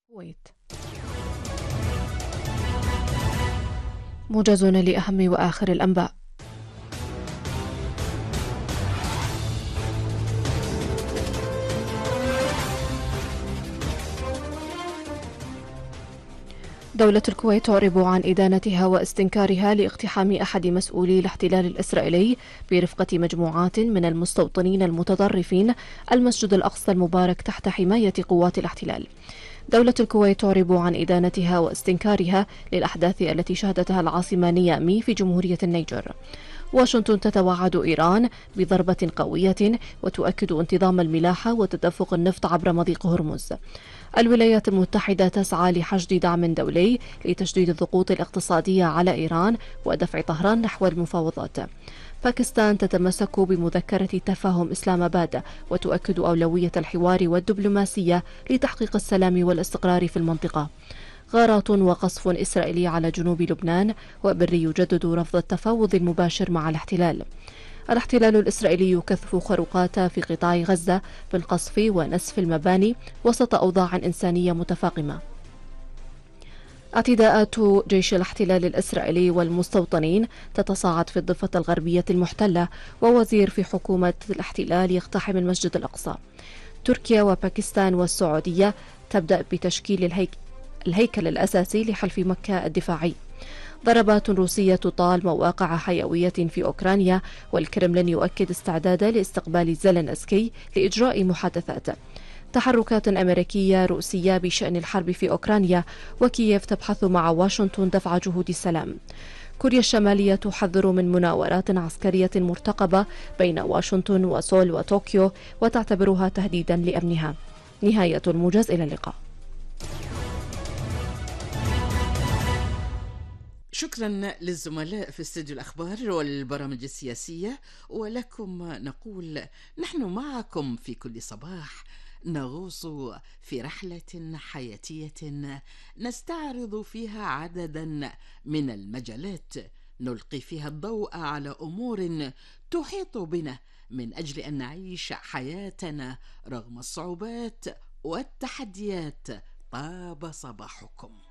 الكويت. موجز لأهم وآخر الأنباء. دولة الكويت تعرب عن إدانتها واستنكارها لاقتحام أحد مسؤولي الاحتلال الإسرائيلي برفقة مجموعات من المستوطنين المتطرفين المسجد الأقصى المبارك تحت حماية قوات الاحتلال. دولة الكويت تعرب عن إدانتها واستنكارها للأحداث التي شهدتها العاصمة نيامي في جمهورية النيجر. واشنطن تتوعد إيران بضربة قوية وتؤكد انتظام الملاحة وتدفق النفط عبر مضيق هرمز. الولايات المتحدة تسعى لحشد دعم دولي لتشديد الضغوط الاقتصادية على إيران ودفع طهران نحو المفاوضات. باكستان تتمسك بمذكرة تفاهم إسلام آباد وتؤكد أولوية الحوار والدبلوماسية لتحقيق السلام والاستقرار في المنطقة. غارات وقصف إسرائيلي على جنوب لبنان، وبري يجدد رفض التفاوض المباشر مع الاحتلال. الاحتلال الإسرائيلي يكثف خروقات في قطاع غزة بالقصف ونسف المباني وسط أوضاع إنسانية متفاقمة. اعتداءات جيش الاحتلال الإسرائيلي والمستوطنين تتصاعد في الضفة الغربية المحتلة، ووزير في حكومة الاحتلال يقتحم المسجد الأقصى. تركيا وباكستان والسعودية تبدأ بتشكيل الهيكل الأساسي لحلف مكة الدفاعي. ضربات روسية تطال مواقع حيوية في أوكرانيا، والكرملين يؤكد استعداده لاستقبال زيلينسكي لإجراء محادثات. تحركات أمريكية روسية بشأن الحرب في أوكرانيا، وكييف تبحث مع واشنطن دفع جهود السلام. كوريا الشمالية تحذر من مناورات عسكرية مرتقبة بين واشنطن وسول وطوكيو وتعتبرها تهديدا لأمنها. نهاية الموجز، إلى اللقاء. شكرا للزملاء في استوديو الأخبار والبرامج السياسية، ولكم نقول نحن معكم في كل صباح نغوص في رحلة حياتية نستعرض فيها عددا من المجالات نلقي فيها الضوء على أمور تحيط بنا من أجل أن نعيش حياتنا رغم الصعوبات والتحديات. طاب صباحكم.